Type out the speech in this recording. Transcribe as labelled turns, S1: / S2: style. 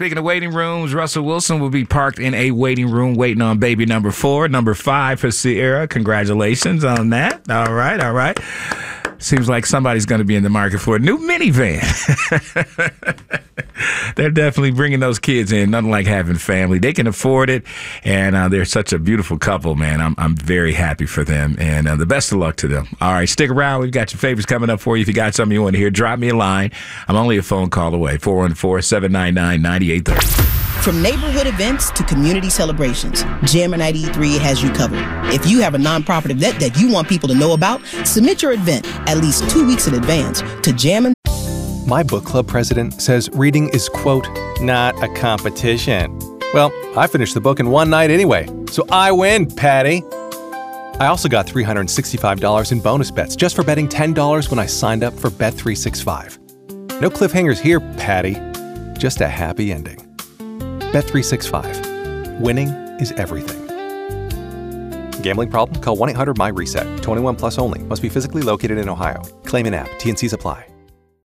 S1: Speaking of waiting rooms, Russell Wilson will be parked in a waiting room waiting on baby number 4. Number 5 for Sierra. Congratulations on that. All right. Seems like somebody's going to be in the market for a new minivan. They're definitely bringing those kids in. Nothing like having family. They can afford it, and they're such a beautiful couple, man. I'm very happy for them, and the best of luck to them. All right, stick around. We've got your favorites coming up for you. If you got something you want to hear, drop me a line. I'm only a phone call away, 414-799-9830.
S2: From neighborhood events to community celebrations, Jammer 93 has you covered. If you have a nonprofit event that you want people to know about, submit your event at least 2 weeks in advance to Jammer.
S3: My book club president says reading is, quote, not a competition. Well, I finished the book in one night anyway, so I win, Patty. I also got $365 in bonus bets just for betting $10 when I signed up for Bet365. No cliffhangers here, Patty. Just a happy ending. Bet365. Winning is everything. Gambling problem? Call 1-800-MY-RESET. 21 plus only. Must be physically located in Ohio. Claim in app. T&Cs apply.